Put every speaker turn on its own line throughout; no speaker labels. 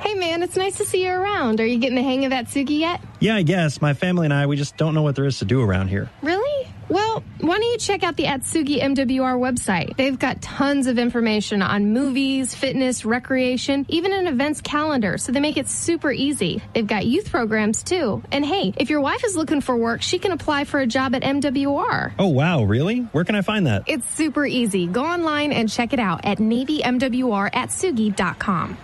Hey, man, it's nice to see you around. Are you getting the hang of Atsugi yet?
Yeah, I guess. My family and I, we just don't know what there is to do around here.
Really? Well, why don't you check out the Atsugi MWR website? They've got tons of information on movies, fitness, recreation, even an events calendar, so they make it super easy. They've got youth programs, too. And hey, if your wife is looking for work, she can apply for a job at MWR.
Oh, wow, really? Where can I find that?
It's super easy. Go online and check it out at NavyMWRatsugi.com.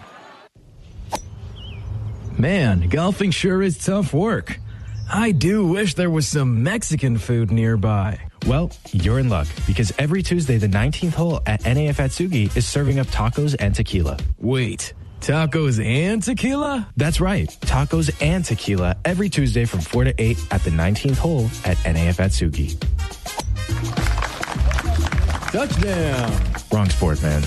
Man, golfing sure is tough work. I do wish there was some Mexican food nearby.
Well, you're in luck, because every Tuesday, the 19th hole at NAF Atsugi is serving up tacos and tequila.
Wait, tacos and tequila?
That's right, tacos and tequila every Tuesday from 4 to 8 at the 19th hole at NAF Atsugi.
Touchdown!
Wrong sport, man.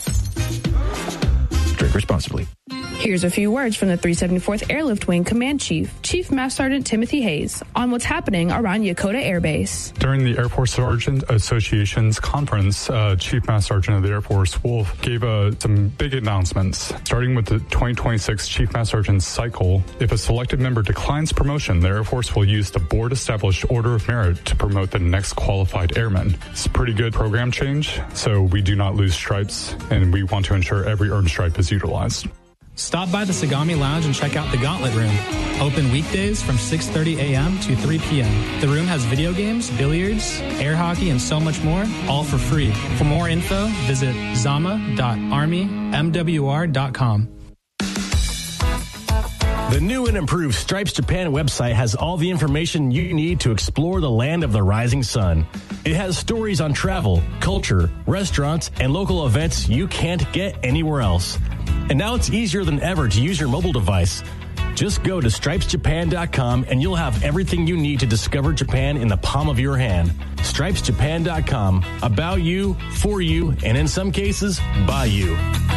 Drink responsibly.
Here's a few words from the 374th Airlift Wing Command Chief, Chief Master Sergeant Timothy Hayes, on what's happening around Yokota Air Base.
During the Air Force Sergeant Association's conference, Chief Master Sergeant of the Air Force, Wolf, gave some big announcements. Starting with the 2026 Chief Master Sergeant cycle, if a selected member declines promotion, the Air Force will use the board-established Order of Merit to promote the next qualified airman. It's a pretty good program change, so we do not lose stripes, and we want to ensure every earned stripe is utilized.
Stop by the Sagami Lounge and check out the Gauntlet Room. Open weekdays from 6:30 a.m. to 3 p.m. The room has video games, billiards, air hockey, and so much more, all for free. For more info, visit zama.armymwr.com.
The new and improved Stripes Japan website has all the information you need to explore the land of the rising sun. It has stories on travel, culture, restaurants, and local events you can't get anywhere else. And now it's easier than ever to use your mobile device. Just go to stripesjapan.com and you'll have everything you need to discover Japan in the palm of your hand. Stripesjapan.com, about you, for you, and in some cases, by you.